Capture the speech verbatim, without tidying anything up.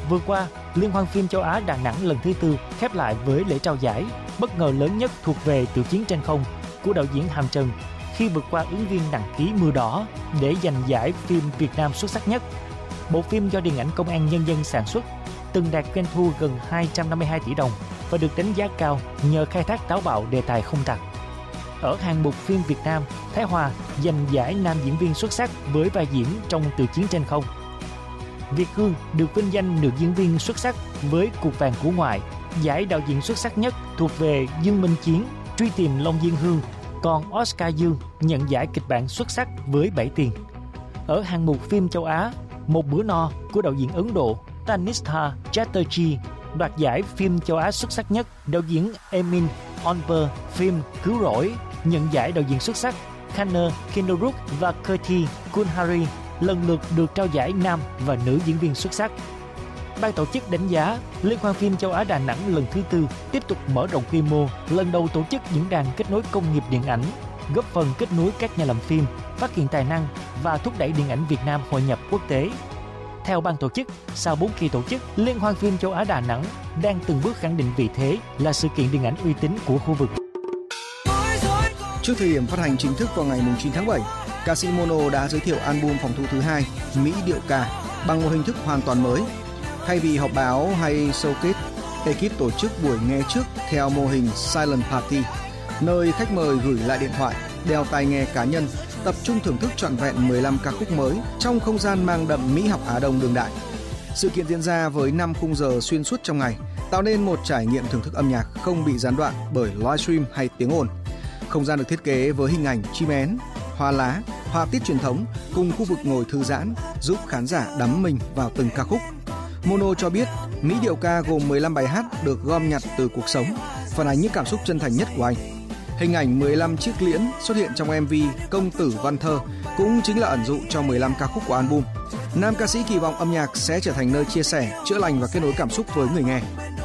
Vừa qua, Liên hoan phim châu Á Đà Nẵng lần thứ tư khép lại với lễ trao giải bất ngờ lớn nhất thuộc về Tiểu chiến trên không của đạo diễn Hàm Trần khi vượt qua ứng viên nặng ký Mưa Đỏ để giành giải phim Việt Nam xuất sắc nhất. Bộ phim do Điện ảnh Công an Nhân dân sản xuất từng đạt doanh thu gần hai trăm năm mươi hai tỷ đồng và được đánh giá cao nhờ khai thác táo bạo đề tài không tặc. Ở hạng mục phim Việt Nam, Thái Hòa giành giải nam diễn viên xuất sắc với vai diễn trong Từ chiến trên không. Việt Hương được vinh danh nữ diễn viên xuất sắc với Cuộc vàng của ngoại. Giải đạo diễn xuất sắc nhất thuộc về Dương Minh Chiến, Truy tìm Long Diên Hương, còn Oscar Dương nhận giải kịch bản xuất sắc với bảy tiền. Ở hạng mục phim châu Á, Một bữa no của đạo diễn Ấn Độ Tanistha Chatterjee đoạt giải phim châu Á xuất sắc nhất. Đạo diễn Emin Onper phim Cứu rỗi nhận giải đạo diễn xuất sắc. Khanna Kinderuk và Kirti Kunhari lần lượt được trao giải nam và nữ diễn viên xuất sắc. Ban tổ chức đánh giá Liên hoan phim châu Á Đà Nẵng lần thứ tư tiếp tục mở rộng quy mô, lần đầu tổ chức diễn đàn kết nối công nghiệp điện ảnh, góp phần kết nối các nhà làm phim, phát hiện tài năng và thúc đẩy điện ảnh Việt Nam hội nhập quốc tế. Theo ban tổ chức, sau bốn kỳ tổ chức, Liên hoan phim châu Á Đà Nẵng đang từng bước khẳng định vị thế là sự kiện điện ảnh uy tín của khu vực. Trước thời điểm phát hành chính thức vào ngày chín tháng bảy, ca sĩ Mono đã giới thiệu album phòng thu thứ hai, Mỹ Điệu Ca, bằng một hình thức hoàn toàn mới. Thay vì họp báo hay showcase, ekip tổ chức buổi nghe trước theo mô hình Silent Party, nơi khách mời gửi lại điện thoại, đeo tai nghe cá nhân, tập trung thưởng thức trọn vẹn mười lăm ca khúc mới trong không gian mang đậm Mỹ học Á Đông đương đại. Sự kiện diễn ra với năm khung giờ xuyên suốt trong ngày, tạo nên một trải nghiệm thưởng thức âm nhạc không bị gián đoạn bởi livestream hay tiếng ồn. Không gian được thiết kế với hình ảnh chim én, hoa lá, họa tiết truyền thống cùng khu vực ngồi thư giãn giúp khán giả đắm mình vào từng ca khúc. Mono cho biết Mỹ Điệu Ca gồm mười lăm bài hát được gom nhặt từ cuộc sống, phản ánh những cảm xúc chân thành nhất của anh. Hình ảnh mười lăm chiếc liễn xuất hiện trong em vê Công tử Văn thơ cũng chính là ẩn dụ cho mười lăm ca khúc của album. Nam ca sĩ kỳ vọng âm nhạc sẽ trở thành nơi chia sẻ, chữa lành và kết nối cảm xúc với người nghe.